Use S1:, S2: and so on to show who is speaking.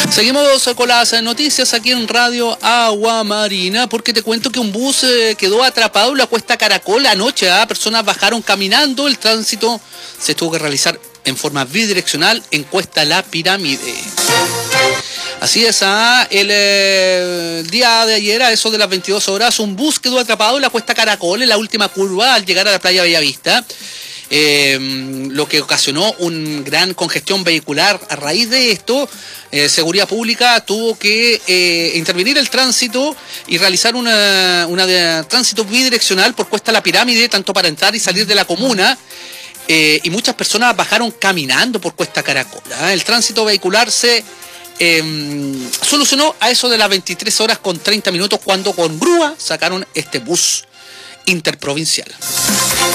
S1: Seguimos con las noticias aquí en Radio Agua Marina, porque te cuento que un bus quedó atrapado en la Cuesta Caracol anoche. Personas bajaron caminando, el tránsito se tuvo que realizar en forma bidireccional en Cuesta La Pirámide. Así es, el día de ayer, a eso de las 22 horas, un bus quedó atrapado en la Cuesta Caracol, en la última curva, al llegar a la playa Bellavista. Lo que ocasionó una gran congestión vehicular. A raíz de esto, Seguridad Pública tuvo que intervenir el tránsito y realizar una tránsito bidireccional por Cuesta La Pirámide, tanto para entrar y salir de la comuna, y muchas personas bajaron caminando por Cuesta Caracol. El tránsito vehicular se solucionó a eso de las 23 horas con 30 minutos cuando con grúa sacaron este bus interprovincial.